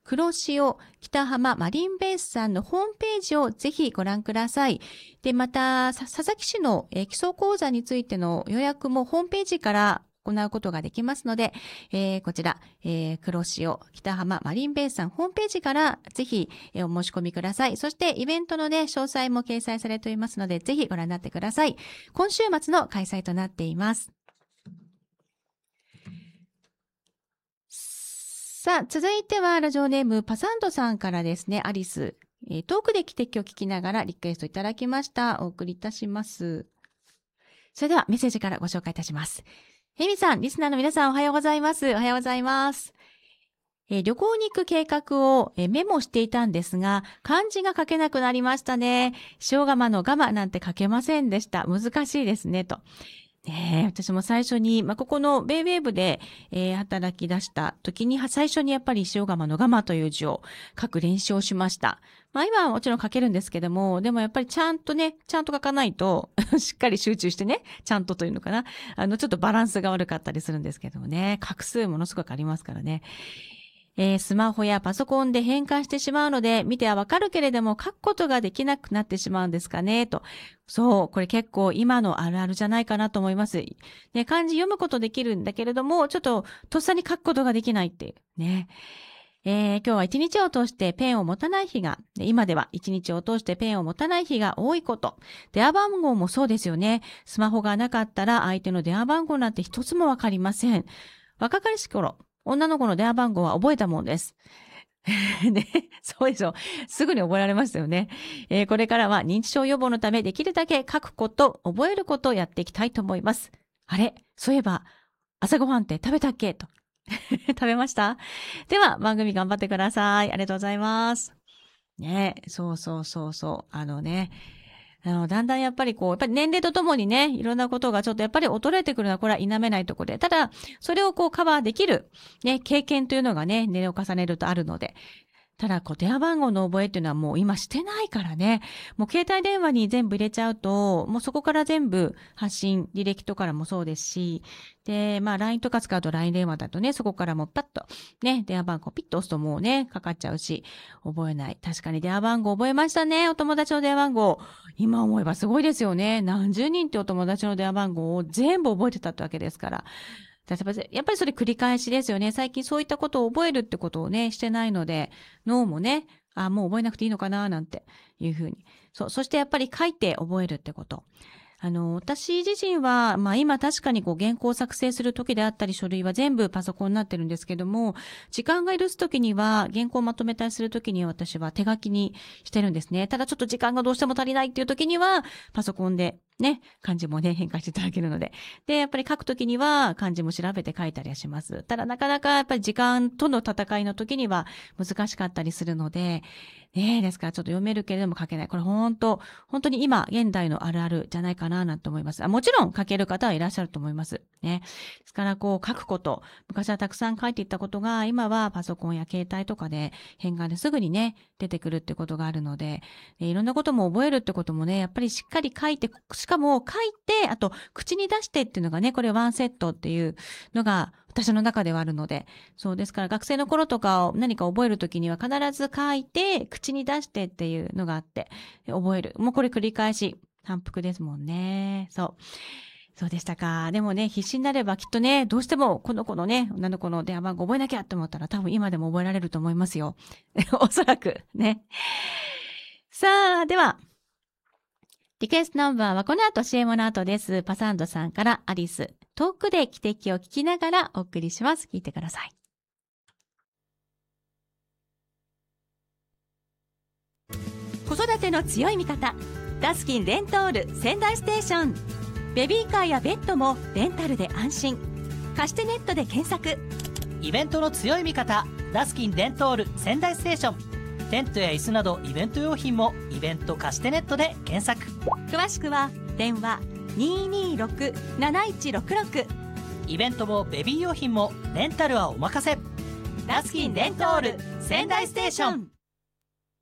黒潮北浜マリンベースさんのホームページをぜひご覧ください。で、また、佐々木市の基礎講座についての予約もホームページから行うことができますので、こちら、黒潮北浜マリンベースさんホームページからぜひ、お申し込みください。そしてイベントのね、詳細も掲載されておりますので、ぜひご覧になってください。今週末の開催となっています。さあ、続いてはラジオネームパサンドさんからですね、アリス、トークで汽笛を聞きながらリクエストいただきました。お送りいたします。それではメッセージからご紹介いたします。ヘミさん、リスナーの皆さんおはようございます。おはようございます。旅行に行く計画をメモしていたんですが、漢字が書けなくなりましたね。塩釜の釜なんて書けませんでした。難しいですね、と。私も最初に、ここのベイウェーブで、働き出した時に、最初にやっぱり塩釜の釜という字を書く練習をしました。今はもちろん書けるんですけども、でもやっぱりちゃんと書かないと、しっかり集中してね、ちゃんとというのかな。ちょっとバランスが悪かったりするんですけどもね、画数ものすごくありますからね。スマホやパソコンで変換してしまうので、見てはわかるけれども書くことができなくなってしまうんですかね、と。そう、これ結構今のあるあるじゃないかなと思います。ね、漢字読むことできるんだけれども、ちょっととっさに書くことができないっていうね。今日は一日を通してペンを持たない日が、今では一日を通してペンを持たない日が多いこと。電話番号もそうですよね。スマホがなかったら相手の電話番号なんて一つもわかりません。若かりし頃、女の子の電話番号は覚えたもんです。ね、そうでしょ。すぐに覚えられますよね。これからは認知症予防のためできるだけ書くこと、覚えることをやっていきたいと思います。あれ、そういえば朝ごはんって食べたっけと。食べました？では番組頑張ってください。ありがとうございます。ね、そう。だんだんやっぱり年齢とともにね、いろんなことがちょっとやっぱり衰えてくるのは、これは否めないところで。ただ、それをカバーできる、ね、経験というのがね、年齢を重ねるとあるので。ただ、電話番号の覚えっていうのはもう今してないからね。もう携帯電話に全部入れちゃうと、もうそこから全部発信、履歴とかもそうですし、で、LINE とか使うと LINE 電話だとね、そこからもうパッとね、電話番号ピッと押すともうね、かかっちゃうし、覚えない。確かに電話番号覚えましたね、お友達の電話番号。今思えばすごいですよね。何十人ってお友達の電話番号を全部覚えてたってわけですから。やっぱりそれ繰り返しですよね。最近そういったことを覚えるってことをね、してないので、脳もね、もう覚えなくていいのかな、なんていうふうに。そしてやっぱり書いて覚えるってこと。私自身は、今確かに原稿を作成する時であったり書類は全部パソコンになってるんですけども、時間が許す時には、原稿をまとめたりする時には私は手書きにしてるんですね。ただちょっと時間がどうしても足りないっていう時には、パソコンでね、漢字もね、変換していただけるので。で、やっぱり書く時には漢字も調べて書いたりはします。ただなかなかやっぱり時間との戦いの時には難しかったりするので、ですからちょっと読めるけれども書けない。これ本当に今、現代のあるあるじゃないかななんて思います。もちろん書ける方はいらっしゃると思います。ね。ですから書くこと、昔はたくさん書いていったことが、今はパソコンや携帯とかで変換ですぐにね、出てくるってことがあるので、いろんなことも覚えるってこともね、やっぱりしっかり書いて、しかも書いて、あと口に出してっていうのがね、これワンセットっていうのが私の中ではあるので、そうですから学生の頃とかを何か覚えるときには必ず書いて、口に出してっていうのがあって、覚える。もうこれ繰り返し、反復ですもんね。そうでしたか。でもね、必死になればきっとね、どうしてもこの子のね、女の子の電話番号覚えなきゃって思ったら多分今でも覚えられると思いますよ。おそらくね。さあ、では、リクエストナンバーはこの後 CM の後です。パサンドさんからアリス、遠くで汽笛を聞きながらお送りします。聞いてください。子育ての強い味方、ダスキンレントール仙台ステーション。ベビーカーやベッドもレンタルで安心。貸してネットで検索。 イベントの強い味方、ダスキンレントール仙台ステーション。テントや椅子などイベント用品もイベント貸してネットで検索。 詳しくは電話 226-7166。 イベントもベビー用品もレンタルはお任せ。ダスキンレントール仙台ステーション。